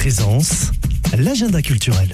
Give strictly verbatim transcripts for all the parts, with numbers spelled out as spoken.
Présence, l'agenda culturel.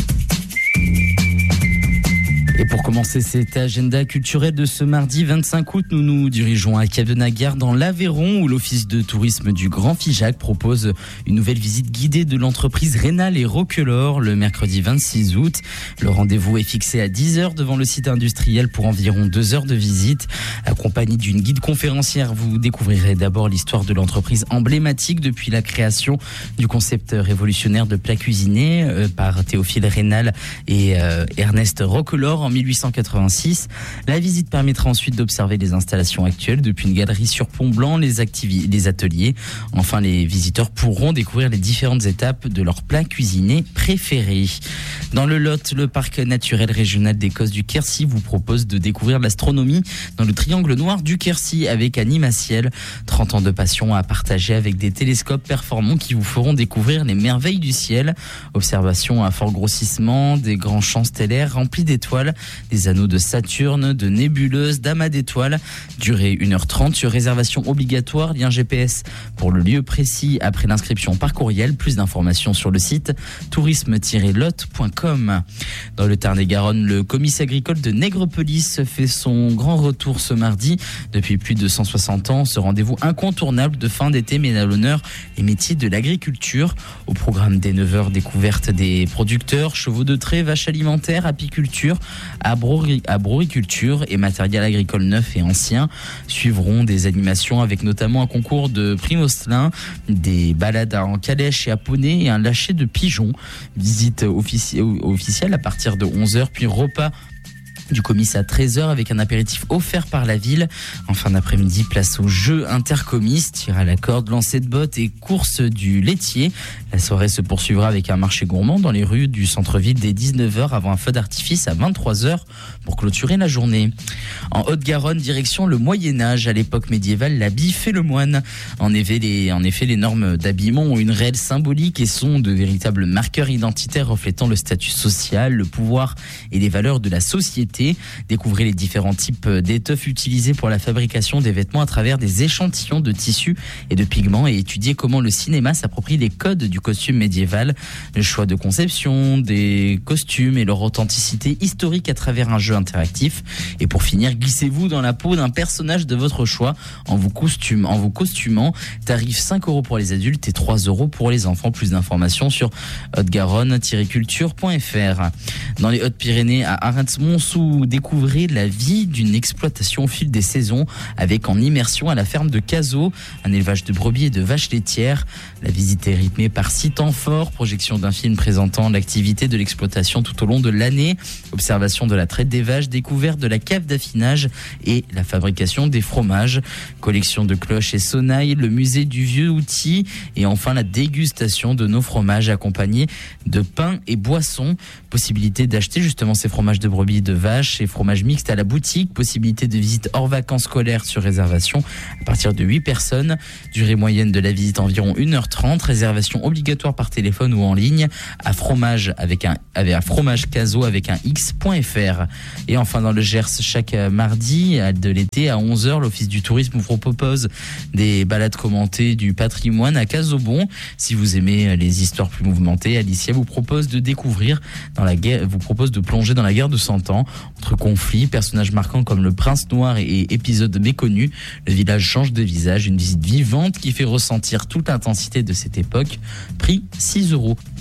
Et pour commencer cet agenda culturel de ce mardi vingt-cinq août, nous nous dirigeons à Cavenaguard dans l'Aveyron où l'Office de tourisme du Grand Figeac propose une nouvelle visite guidée de l'entreprise Rénal et Roquelaure le mercredi vingt-six août. Le rendez-vous est fixé à dix heures devant le site industriel pour environ deux heures de visite. Accompagné d'une guide conférencière, vous découvrirez d'abord l'histoire de l'entreprise emblématique depuis la création du concept révolutionnaire de plats cuisinés euh, par Théophile Rénal et euh, Ernest Roquelaure en mille huit cent quatre-vingt-six. La visite permettra ensuite d'observer les installations actuelles depuis une galerie sur pont blanc, les, activi- les ateliers. Enfin, les visiteurs pourront découvrir les différentes étapes de leurs plats cuisinés préférés. Dans le Lot, le parc naturel régional des Cosses du Quercy vous propose de découvrir l'astronomie dans le triangle noir du Quercy avec Animaciel. trente ans de passion à partager avec des télescopes performants qui vous feront découvrir les merveilles du ciel. Observation à fort grossissement, des grands champs stellaires remplis d'étoiles, des anneaux de Saturne, de nébuleuses, d'amas d'étoiles. Durée une heure trente sur réservation obligatoire, lien G P S pour le lieu précis après l'inscription par courriel. Plus d'informations sur le site tourisme tiret lot point com. Dans le Tarn-et-Garonne, le comice agricole de Nègrepelisse fait son grand retour ce mardi. Depuis plus de cent soixante ans, ce rendez-vous incontournable de fin d'été met à l'honneur les métiers de l'agriculture. Au programme des neuf heures, découverte des producteurs, chevaux de trait, vaches alimentaires, apiculture, arboriculture et matériel agricole neuf et ancien. Suivront des animations avec notamment un concours de prix Mosselin, des balades en calèche et à poney et un lâcher de pigeons. Visite offici- officielle à partir de onze heures, puis repas du comice à treize heures avec un apéritif offert par la ville. En fin d'après-midi, place au jeu intercomice, tir à la corde, lancer de bottes et course du laitier. La soirée se poursuivra avec un marché gourmand dans les rues du centre-ville dès dix-neuf heures avant un feu d'artifice à vingt-trois heures pour clôturer la journée. En Haute-Garonne, direction le Moyen-Âge. À l'époque médiévale, l'habit fait le moine. En effet, les, en effet, les normes d'habillement ont une réelle symbolique et sont de véritables marqueurs identitaires reflétant le statut social, le pouvoir et les valeurs de la société. Découvrez les différents types d'étoffes utilisées pour la fabrication des vêtements à travers des échantillons de tissus et de pigments et étudiez comment le cinéma s'approprie les codes du costume médiéval, le choix de conception des costumes et leur authenticité historique à travers un jeu interactif. Et pour finir, glissez-vous dans la peau d'un personnage de votre choix en vous, costume, en vous costumant. Tarif cinq euros pour les adultes et trois euros pour les enfants. Plus d'informations sur haute-garonne tiret culture point f r. Dans les Hautes-Pyrénées, à Arens-Montsou, découvrez la vie d'une exploitation au fil des saisons avec en immersion à la ferme de Cazaux, un élevage de brebis et de vaches laitières. La visite est rythmée par six temps forts, projection d'un film présentant l'activité de l'exploitation tout au long de l'année, observation de la traite des vaches, découverte de la cave d'affinage et la fabrication des fromages, collection de cloches et sonnailles, le musée du vieux outil et enfin la dégustation de nos fromages accompagnés de pain et boissons. Possibilité d'acheter justement ces fromages de brebis et de vaches et fromages mixtes à la boutique. Possibilité de visite hors vacances scolaires sur réservation à partir de huit personnes. Durée moyenne de la visite environ une heure trente. Réservation obligatoire par téléphone ou en ligne à fromage avec un, avec un fromage Cazaux avec un x.fr. Et enfin dans le Gers, chaque mardi de l'été à onze heures, l'Office du tourisme vous propose des balades commentées du patrimoine à Casaubon. Si vous aimez les histoires plus mouvementées, Alicia vous propose de découvrir dans la guerre, vous propose de plonger dans la guerre de Cent Ans. Entre conflits, personnages marquants comme le prince noir et épisodes méconnus, le village change de visage, une visite vivante qui fait ressentir toute l'intensité de cette époque. Prix six euros.